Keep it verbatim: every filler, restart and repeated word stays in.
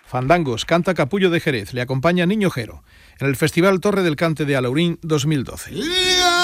Fandangos, canta Capullo de Jerez, le acompaña Niño Jero, en el Festival Torre del Cante de Alaurín dos mil doce.